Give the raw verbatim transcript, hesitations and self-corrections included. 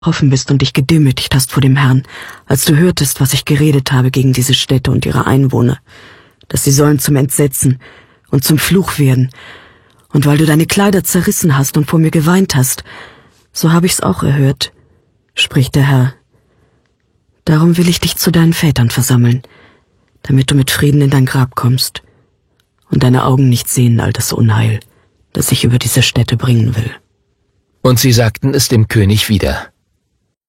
offen bist und dich gedemütigt hast vor dem Herrn, als du hörtest, was ich geredet habe gegen diese Städte und ihre Einwohner, dass sie sollen zum Entsetzen und zum Fluch werden, und weil du deine Kleider zerrissen hast und vor mir geweint hast, so habe ich's auch erhört, spricht der Herr. Darum will ich dich zu deinen Vätern versammeln, damit du mit Frieden in dein Grab kommst und deine Augen nicht sehen all das Unheil, das ich über diese Städte bringen will. Und sie sagten es dem König wieder.